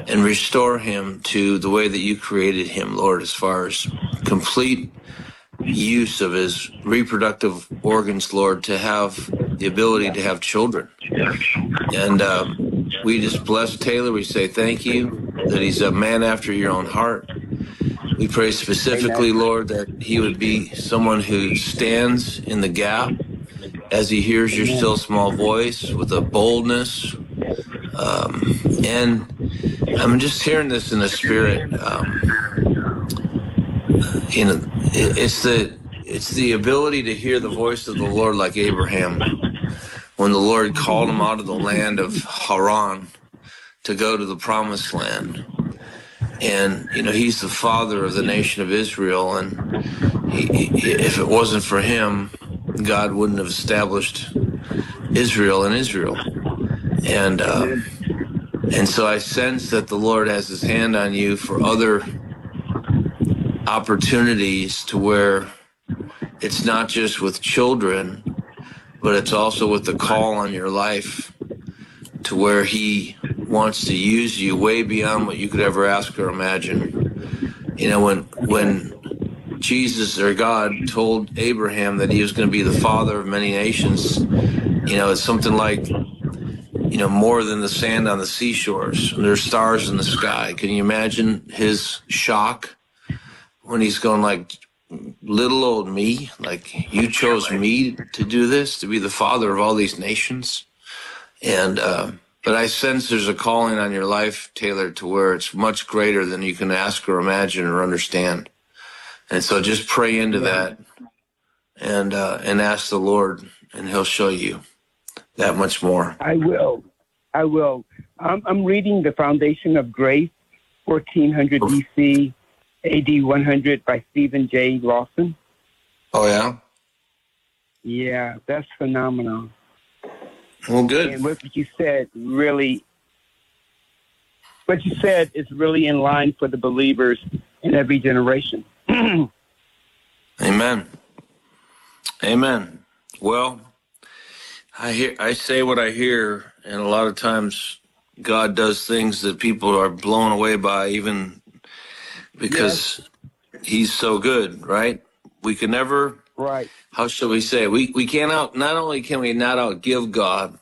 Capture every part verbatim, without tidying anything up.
and restore him to the way that you created him, Lord, as far as complete use of his reproductive organs, Lord, to have the ability to have children. And um, we just bless Taylor. We say thank you that he's a man after your own heart. We pray specifically, Lord, that he would be someone who stands in the gap as he hears your still small voice with a boldness. Um, and I'm just hearing this in the spirit. Um, you know, it, it's the it's the ability to hear the voice of the Lord like Abraham when the Lord called him out of the land of Haran to go to the promised land. And, you know, he's the father of the nation of Israel. And he, he, if it wasn't for him, God wouldn't have established Israel in Israel. And, uh, and so I sense that the Lord has his hand on you for other opportunities to where it's not just with children, but it's also with the call on your life to where he wants to use you way beyond what you could ever ask or imagine. You know, when when Jesus or God told Abraham that he was going to be the father of many nations, you know, it's something like, you know, more than the sand on the seashores. There's stars in the sky. Can you imagine his shock when he's going like, little old me, like you chose me to do this, to be the father of all these nations? And, uh, but I sense there's a calling on your life, Taylor, to where it's much greater than you can ask or imagine or understand. And so just pray into that and, uh, and ask the Lord, and he'll show you that much more. I will. I will. I'm, I'm reading The Foundation of Grace, fourteen hundred B C, A D one hundred by Stephen J. Lawson. Oh, yeah? Yeah, that's phenomenal. Well, good. And what you said really, what you said is really in line for the believers in every generation. Amen. Amen. Well, I hear, I say what I hear, and a lot of times God does things that people are blown away by, even because yes. he's so good, right? We can never, right. How shall we say? We we can't out, not only can we not outgive God,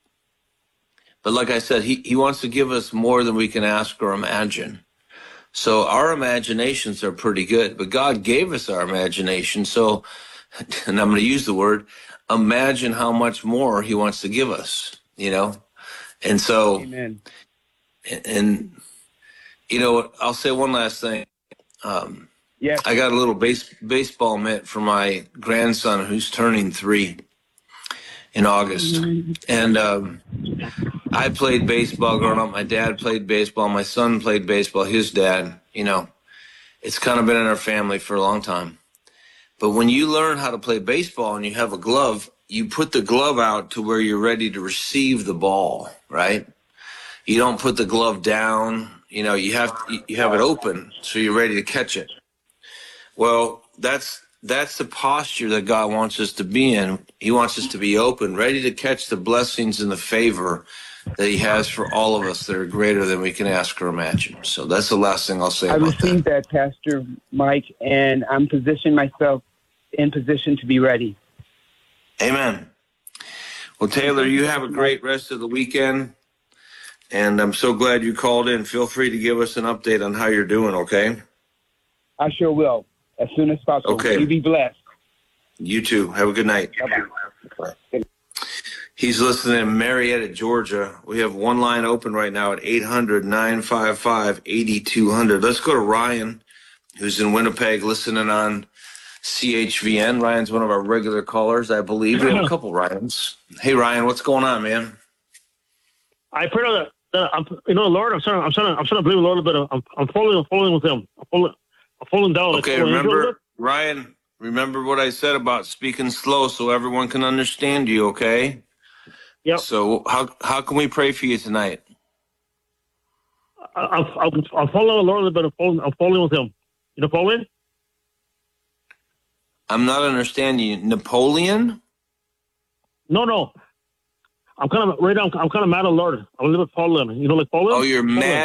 but like I said, he, he wants to give us more than we can ask or imagine. So our imaginations are pretty good, but God gave us our imagination. So, and I'm going to use the word, imagine how much more he wants to give us, you know? And so, Amen. And, and you know, I'll say one last thing. Um, yes. I got a little base, baseball mitt for my grandson who's turning three in August. Mm-hmm. And um, I played baseball growing up. My dad played baseball. My son played baseball. His dad, you know, it's kind of been in our family for a long time. But when you learn how to play baseball and you have a glove, you put the glove out to where you're ready to receive the ball, right? You don't put the glove down. You know, you have you have it open, so you're ready to catch it. Well, that's that's the posture that God wants us to be in. He wants us to be open, ready to catch the blessings and the favor that he has for all of us that are greater than we can ask or imagine. So that's the last thing I'll say I about that. I received that, Pastor Mike, and I'm positioning myself in position to be ready. Amen. Well, Taylor, you have a great rest of the weekend. And I'm so glad you called in. Feel free to give us an update on how you're doing, okay? I sure will, as soon as possible. Okay. You be blessed. You too. Have a good night. Bye-bye. He's listening in Marietta, Georgia. We have one line open right now at eight hundred, nine five five, eight two zero zero. Let's go to Ryan, who's in Winnipeg, listening on C H V N. Ryan's one of our regular callers, I believe. We have a couple Ryans. Hey, Ryan, what's going on, man? I pray that, that I'm, you know, Lord, I'm trying, I'm trying, I'm trying to believe the Lord a bit. I'm, I'm following, I'm following with Him. I'm following, I'm following down. Okay, remember, Ryan, remember what I said about speaking slow so everyone can understand you, okay? Yep. So how how can we pray for you tonight? I, I'm, I'm, I'm following the Lord a bit. I'm following, I'm following with Him. You know, following? I'm not understanding you. Napoleon? No, no. I'm kind of right now. I'm, I'm kind of mad at the Lord. I'm a little bit following. You know, like following. Oh, you're following. mad.